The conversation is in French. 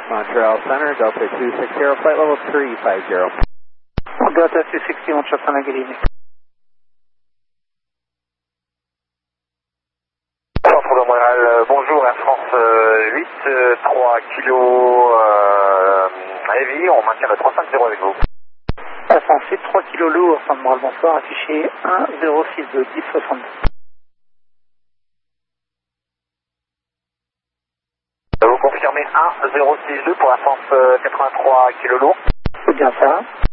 Montreal Center, Delta 260, flight level 350. Delta 260, Montreal Center, good evening. Centre de Montréal, bonjour, Air France 8, 3 kilo heavy, on maintient le 350 avec vous. Air France 8, 3 kg lourd, centre de Montréal, bonsoir, affiché 1062, 1062. Vous confirmez 1062 pour Air France 83 kg lourd? C'est bien ça.